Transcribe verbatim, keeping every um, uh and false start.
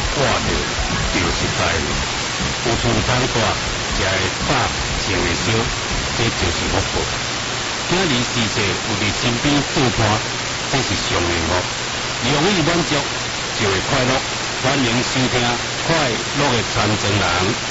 挂着，就是在了。有厝通住，食会饱，穿会烧，这就是福报。今日时势有伫身边做伴，这是上幸福。容易满足就会快乐。欢迎收听《快乐的长征人》。